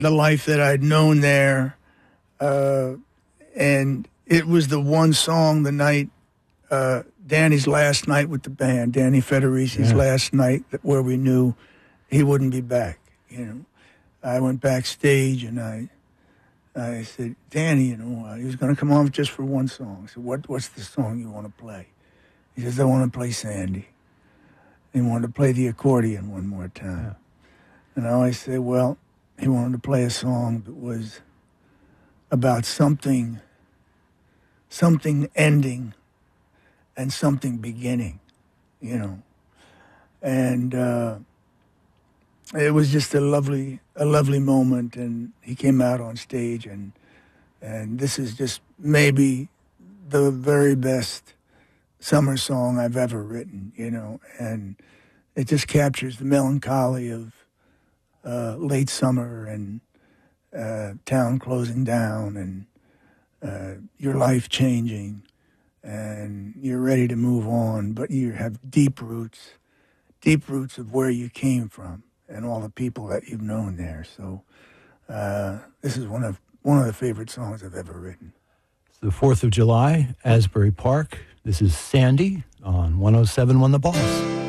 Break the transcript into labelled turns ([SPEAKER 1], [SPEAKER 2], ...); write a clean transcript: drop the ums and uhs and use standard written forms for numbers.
[SPEAKER 1] the life that I'd known there. And it was the one song the night, Danny's last night with the band, Danny Federici's last night where we knew he wouldn't be back. You know, I went backstage and I said, Danny, you know, he was going to come on just for one song. I said, what's the song you want to play? He says, I want to play Sandy. He wanted to play the accordion one more time. Yeah. And I always say, well, he wanted to play a song that was about something ending and something beginning, you know. And it was just a lovely moment, and he came out on stage, and this is just maybe the very best summer song I've ever written, you know, and it just captures the melancholy of late summer and town closing down and your life changing, and you're ready to move on, but you have deep roots of where you came from and all the people that you've known there. So this is one of the favorite songs I've ever written.
[SPEAKER 2] It's the 4th of July, Asbury Park. This is Sandy on 107.1 The Boss.